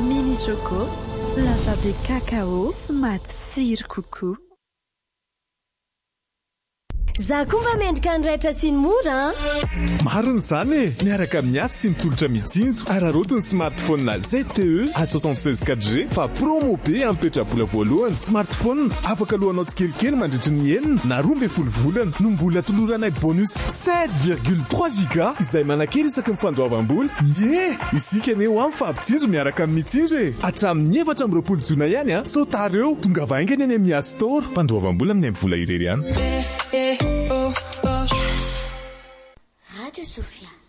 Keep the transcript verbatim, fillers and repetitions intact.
Mini Choco, lasa be cacao sy matsiro kokoa. Za kumba mendrika ny raitra sy ny mora. Mariny zany e, miaraka amin'ny asa sy ny tolotra mitsinjo. Ararotiny smartphone na Z T E A soixante-seize quatre G fa promo be amin'ny petrabola voalohany. Smartphone afaka alohanao tsikelikely mandritry ny enina na roa ambin'ny folo volana no mbola toloranay bonus sept virgule trois giga izay manakely isaky ny fandoavam-bola. Ye, isika ane ho amin'ny fampitsinjo miaraka amin'ny mitsinjo e. Hatramin'ny efatra amby roapolo jona ihany a. So tareo tonga vaingany any amin'ny App Store. Fandoavam-bola amin'ny vola irery ihany. Eh, oh, oh. Yes. Radio Sofia.